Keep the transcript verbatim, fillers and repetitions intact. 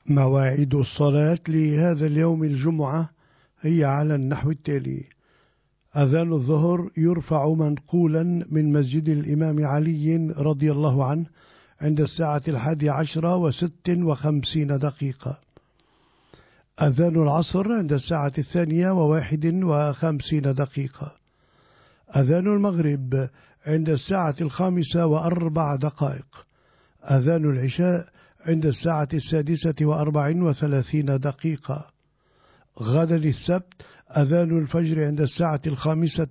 مواعيد الصلاة لهذا اليوم الجمعة هي على النحو التالي: أذان الظهر يرفع منقولا من مسجد الإمام علي رضي الله عنه عند الساعة الحادية عشرة وست وخمسين دقيقة. أذان العصر عند الساعة الثانية وواحد وخمسين دقيقة. أذان المغرب عند الساعة الخامسة وأربع دقائق. أذان العشاء عند الساعة السادسة وأربع وثلاثين دقيقة. غدا السبت أذان الفجر عند الساعة الخامسة